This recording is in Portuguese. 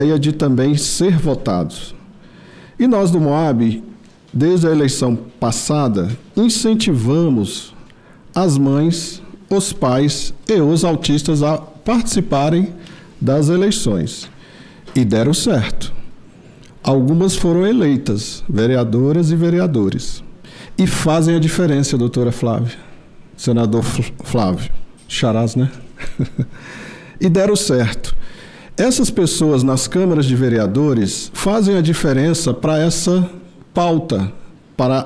de também ser votados. E nós do Moab, desde a eleição passada, incentivamos as mães, os pais e os autistas a participarem das eleições. E deram certo. Algumas foram eleitas, vereadoras e vereadores. E fazem a diferença, doutora Flávia. Senador Flávio. Charás, né? E deram certo. Essas pessoas nas câmaras de vereadores fazem a diferença para essa pauta, para